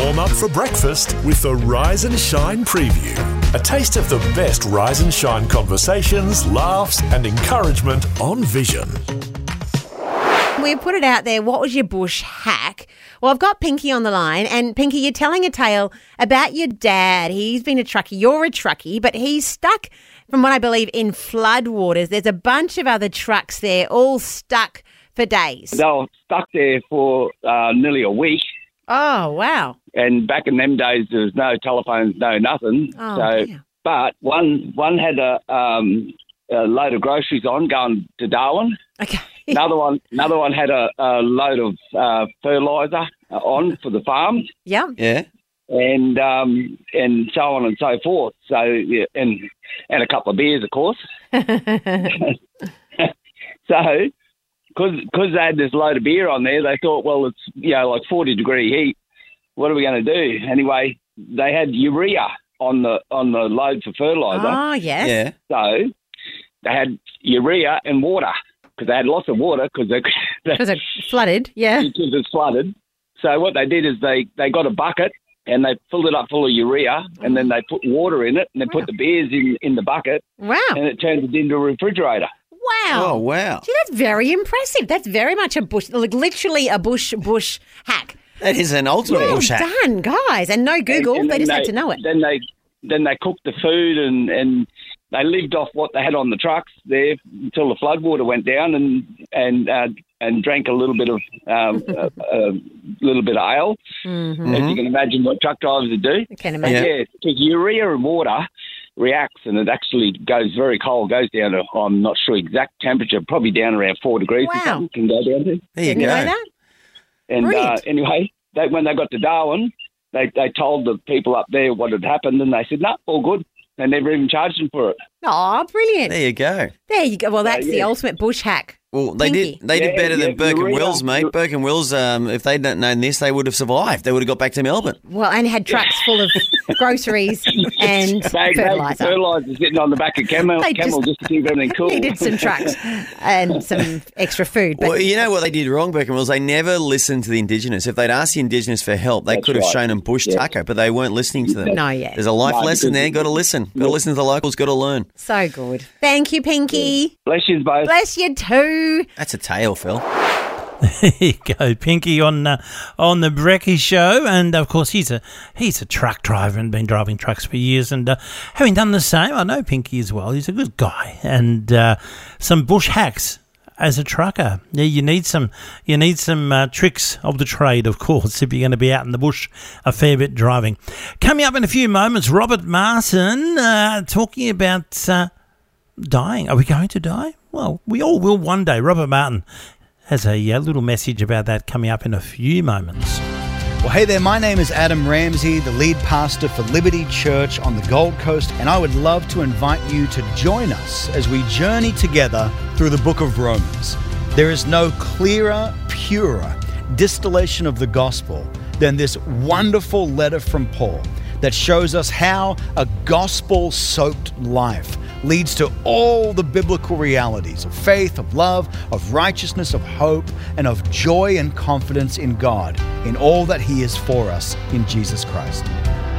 Warm up for breakfast with the Rise and Shine preview. A taste of the best Rise and Shine conversations, laughs and encouragement on Vision. We put it out there, what was your bush hack? Well, I've got Pinky on the line, and Pinky, you're telling a tale about your dad. He's been a truckie, you're a truckie, but he's stuck, from what I believe, in floodwaters. There's a bunch of other trucks there, all stuck for days. They were stuck there for nearly a week. Oh, wow. And back in them days, there was no telephones, no nothing. Dear. But one had a load of groceries on going to Darwin. Okay. Another one had a load of fertiliser on for the farm. Yeah. Yeah. And so on and so forth. So yeah, and a couple of beers, of course. So, because they had this load of beer on there, they thought, well, it's like 40-degree heat. What are we going to do? Anyway, they had urea on the load for fertiliser. Oh, yes. Yeah. So they had urea and water because they had lots of water because it flooded, yeah. because it's flooded. So what they did is they got a bucket and they filled it up full of urea and then they put water in it and they put the beers in the bucket. Wow. And it turned it into a refrigerator. Wow. Oh, wow. Gee, that's very impressive. That's very much a bush, like literally a bush hack. That is an ultimate Well bush hack. done, guys. And no Google, And they then just had to know it. Then they cooked the food and they lived off what they had on the trucks there until the floodwater went down and drank a little bit of ale, Mm-hmm. as you can imagine what truck drivers would do. I can imagine. Yeah, because urea and water reacts and it actually goes very cold, goes down to, I'm not sure exact temperature, probably down around 4 degrees or Wow. something, can go down to. There you Didn't go. know that? And Brilliant. anyway, when they got to Darwin, they told the people up there what had happened and they said, no, all good. They never even charged them for it. Oh, brilliant. There you go. There you go. Well, that's the yeah. ultimate bush hack. Well, they Pinky. did Yeah, better than Burke and urea. Wills, mate. Burke and Wills, if they'd not known this, they would have survived. They would have got back to Melbourne. Well, and had trucks full of groceries and They had fertiliser. fertiliser sitting on the back of camel They just to keep everything cool. Needed some trucks and some extra food. But Well, you know what they did wrong, Burke and Wills? They never listened to the Indigenous. If they'd asked the Indigenous for help, they That's could have right. shown them bush tucker, but they weren't listening to them. No, yeah. There's a life No, lesson because- there. Got to listen. Got to listen to the locals. Got to learn. so good. Thank you, Pinky. Bless you both. Bless you too. That's a tale, Phil. There you go, Pinky on the Brecky Show, and of course he's a truck driver and been driving trucks for years, and having done the same, I know Pinky as well. He's a good guy, and some bush hacks as a trucker. Yeah, you need some tricks of the trade, of course, if you're going to be out in the bush a fair bit driving. Coming up in a few moments, Robert Martin talking about dying. Are we going to die? Well, we all will one day. Robert Martin has a little message about that coming up in a few moments. Well, hey there, my name is Adam Ramsey, the lead pastor for Liberty Church on the Gold Coast, and I would love to invite you to join us as we journey together through the book of Romans. There is no clearer, purer distillation of the gospel than this wonderful letter from Paul that shows us how a gospel-soaked life leads to all the biblical realities of faith, of love, of righteousness, of hope, and of joy and confidence in God, in all that He is for us in Jesus Christ.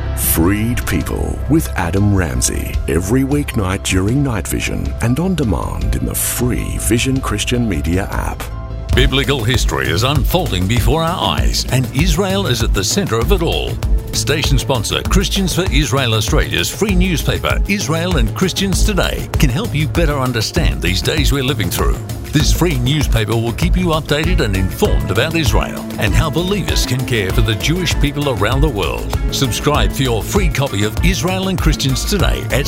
Freed People with Adam Ramsey. Every weeknight during Night Vision and on demand in the free Vision Christian Media app. Biblical history is unfolding before our eyes, and Israel is at the centre of it all. Station sponsor Christians for Israel Australia's free newspaper, Israel and Christians Today, can help you better understand these days we're living through. This free newspaper will keep you updated and informed about Israel and how believers can care for the Jewish people around the world. Subscribe for your free copy of Israel and Christians Today at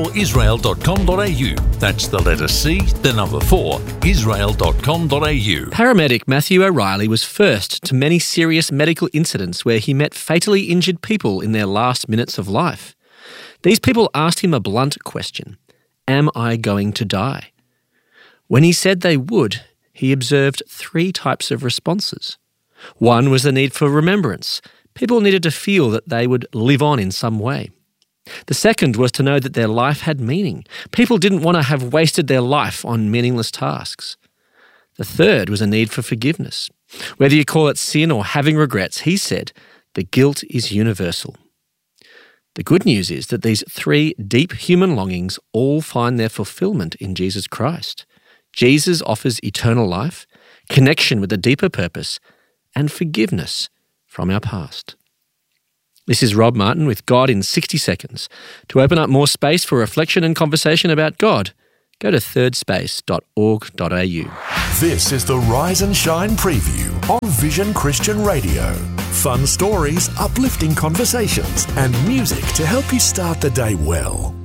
c4israel.com.au. That's the letter C, the number 4, israel.com.au. Paramedic Matthew O'Reilly was first to many serious medical incidents where he met fatally injured people in their last minutes of life. These people asked him a blunt question: am I going to die? When he said they would, he observed 3 types of responses. One was the need for remembrance. People needed to feel that they would live on in some way. The second was to know that their life had meaning. People didn't want to have wasted their life on meaningless tasks. The third was a need for forgiveness. Whether you call it sin or having regrets, he said, the The guilt is universal. The good news is that these three deep human longings all find their fulfillment in Jesus Christ. Jesus offers eternal life, connection with a deeper purpose, and forgiveness from our past. This is Rob Martin with God in 60 Seconds. To open up more space for reflection and conversation about God, go to thirdspace.org.au. This is the Rise and Shine preview on Vision Christian Radio. Fun stories, uplifting conversations, and music to help you start the day well.